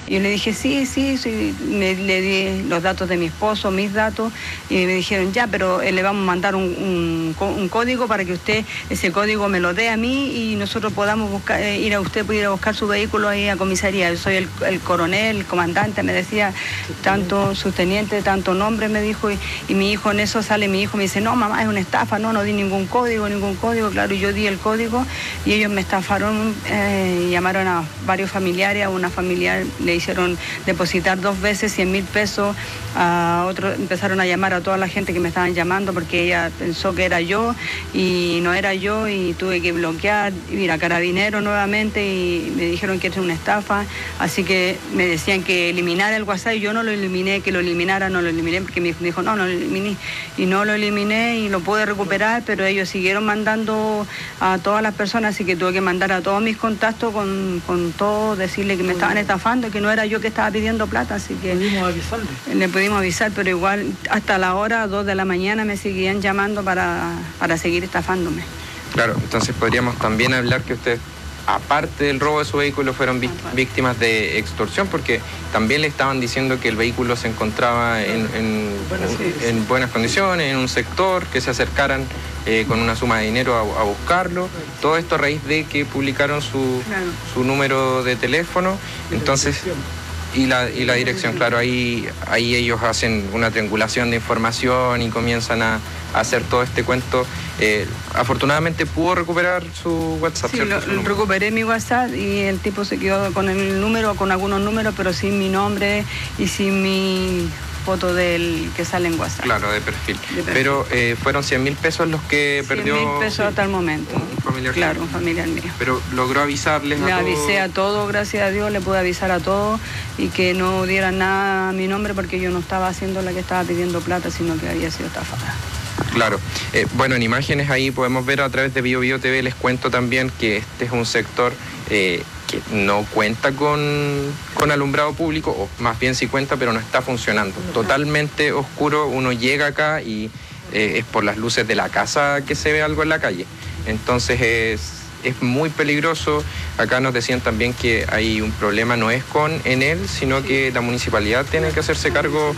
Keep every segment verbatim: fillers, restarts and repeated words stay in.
Y yo le dije, sí, sí, sí. Le, le di los datos de mi esposo, mis datos, y me dijeron, ya, pero eh, le vamos a mandar un, un, un código para que usted, ese código me lo dé a mí y nosotros podamos buscar, eh, ir a usted, puede ir a buscar su vehículo ahí a comisaría. Yo soy el, el coronel, el comandante, me decía, tanto subteniente, tanto nombre, me dijo, y, y mi hijo en eso sale, mi hijo me dice, no, mamá, es una estafa, no, no di ningún código, ningún código, claro, y yo di el código y ellos me estafaron, eh, llamaron a varios familiares, a una familiar le hicieron depositar dos veces cien mil pesos, a otro empezaron a llamar a toda la gente que me estaban llamando porque ella pensó que era yo y no era yo y tuve que bloquear, ir a Carabineros nuevamente y me dijeron que era una estafa, así que me decían que eliminara el WhatsApp y yo no lo eliminé, que lo eliminara, no lo eliminé porque mi hijo dijo no, no lo eliminé y no lo eliminé y lo pude recuperar, pero ellos siguieron mandando a todas las personas, así que tuve que mandar a todos mis contactos con, con todo, decirle que me estaban estafando, que no era yo que estaba pidiendo plata, así que pudimos avisarle. Le pudimos avisar, pero igual hasta la hora dos de la mañana me seguían llamando para, para seguir estafándome. Claro, entonces podríamos también hablar que usted, aparte del robo de su vehículo, fueron vi- víctimas de extorsión, porque también le estaban diciendo que el vehículo se encontraba en, en, Bueno, sí, sí. en buenas condiciones, en un sector, que se acercaran eh, con una suma de dinero a, a buscarlo. Todo esto a raíz de que publicaron su, Claro. su número de teléfono. Entonces, y la, y la dirección, claro, ahí, ahí ellos hacen una triangulación de información y comienzan a, a hacer todo este cuento. Eh, afortunadamente pudo recuperar su WhatsApp, Sí, ¿cierto? lo, Su número. recuperé mi WhatsApp y el tipo se quedó con el número, con algunos números, pero sin mi nombre y sin mi foto del que sale en WhatsApp. Claro, de perfil. De perfil. Pero eh, fueron cien mil pesos los que perdió. cien mil pesos hasta el momento. Un familiar. Claro, un familiar mío. Pero logró avisarles Le a todos. avisé a todos, gracias a Dios, le pude avisar a todos y que no dieran nada a mi nombre porque yo no estaba haciendo la que estaba pidiendo plata, sino que había sido estafada. Claro. Eh, bueno, en imágenes ahí podemos ver a través de Bio Bio T V, les cuento también que este es un sector eh, que no cuenta con, con alumbrado público, o más bien sí cuenta, pero no está funcionando. Totalmente oscuro, uno llega acá y eh, es por las luces de la casa que se ve algo en la calle. Entonces es, es muy peligroso. Acá nos decían también que hay un problema, no es con Enel, sino que la municipalidad tiene que hacerse cargo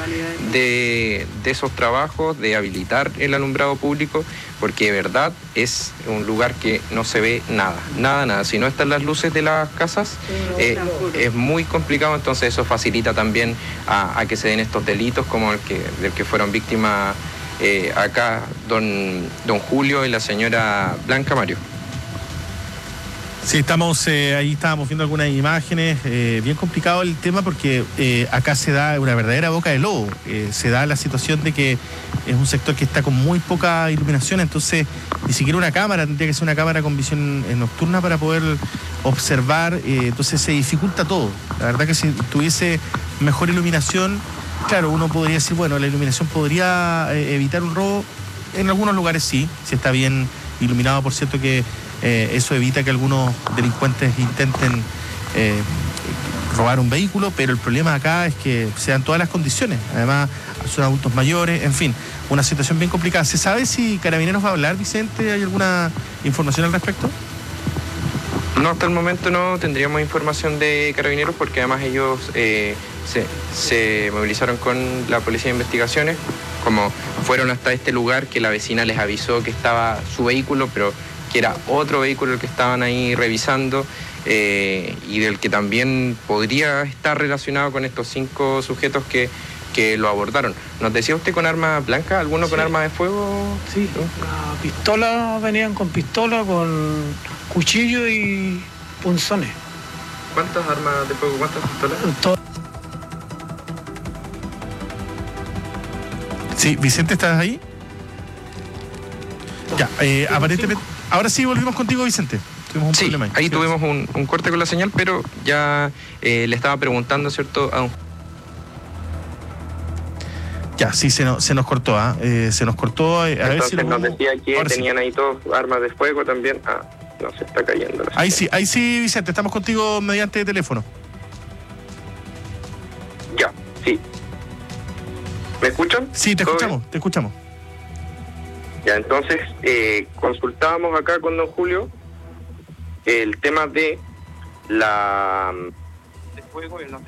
de, de esos trabajos, de habilitar el alumbrado público, porque de verdad es un lugar que no se ve nada, nada, nada. Si no están las luces de las casas, eh, es muy complicado, entonces eso facilita también a, a que se den estos delitos como el que, del que fueron víctimas eh, acá don, don Julio y la señora Blanca Mario. Sí, estamos, eh, ahí estábamos viendo algunas imágenes, eh, bien complicado el tema porque eh, acá se da una verdadera boca de lobo, eh, se da la situación de que es un sector que está con muy poca iluminación, entonces ni siquiera una cámara, tendría que ser una cámara con visión eh, nocturna para poder observar, eh, entonces se dificulta todo. La verdad que si tuviese mejor iluminación, claro, uno podría decir, bueno, la iluminación podría eh, evitar un robo, en algunos lugares sí, si está bien iluminado, por cierto que Eh, eso evita que algunos delincuentes intenten eh, robar un vehículo, pero el problema acá es que se dan todas las condiciones, además son adultos mayores, en fin, una situación bien complicada. ¿Se sabe si Carabineros va a hablar, Vicente? ¿Hay alguna información al respecto? No, hasta el momento no tendríamos información de Carabineros porque además ellos eh, se, se movilizaron con la Policía de Investigaciones, como fueron hasta este lugar que la vecina les avisó que estaba su vehículo, pero que era otro vehículo el que estaban ahí revisando eh, y del que también podría estar relacionado con estos cinco sujetos que, que lo abordaron. ¿Nos decía usted con arma blanca? ¿Alguno sí. con arma de fuego? Sí, la pistola, venían con pistola, con cuchillo y punzones. ¿Cuántas armas de fuego? ¿Cuántas pistolas? Todo. Sí, Vicente, ¿estás ahí? Ya, eh, aparentemente... Ahora sí volvimos contigo, Vicente. Tuvimos un sí, problema ahí. ahí tuvimos un, un corte con la señal, pero ya eh, le estaba preguntando, ¿cierto? A un... Ya, sí, se nos, se nos cortó, ¿ah? ¿eh? Se nos cortó. Eh, a Entonces ver si lo nos podemos... decía que Ahora tenían sí. ahí todos armas de fuego también. Ah, no, se está cayendo. La ahí señal. sí, ahí sí, Vicente, estamos contigo mediante teléfono. Ya, sí. ¿Me escuchan? Sí, te escuchamos, bien? te escuchamos. Ya, entonces, eh, consultábamos acá con don Julio el tema de la... de fuego,